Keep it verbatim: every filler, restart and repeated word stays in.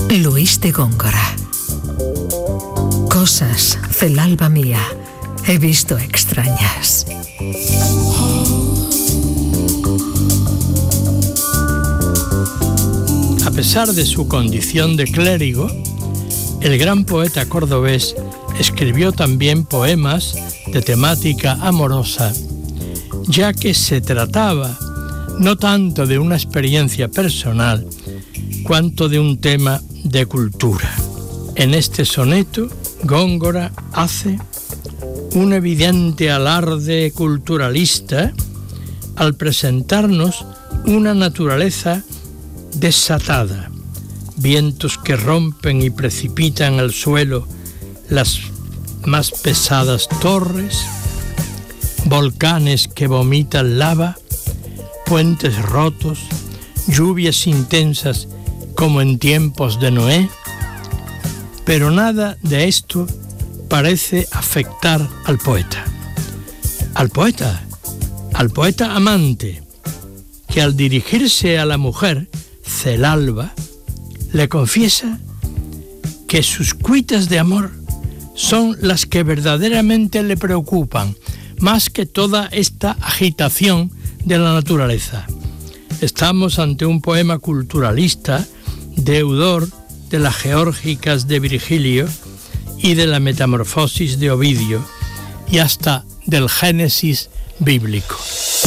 Luis de Góngora. Cosas del alba mía he visto extrañas. A pesar de su condición de clérigo, el gran poeta cordobés escribió también poemas de temática amorosa, ya que se trataba no tanto de una experiencia personal, cuanto de un tema de cultura. En este soneto, Góngora hace un evidente alarde culturalista al presentarnos una naturaleza desatada, vientos que rompen y precipitan al suelo las más pesadas torres, volcanes que vomitan lava, puentes rotos, lluvias intensas como en tiempos de Noé, pero nada de esto parece afectar al poeta. Al poeta, al poeta amante, que al dirigirse a la mujer, Celalba, le confiesa que sus cuitas de amor son las que verdaderamente le preocupan, más que toda esta agitación de la naturaleza. Estamos ante un poema culturalista, deudor de las Geórgicas de Virgilio y de la Metamorfosis de Ovidio, y hasta del Génesis bíblico.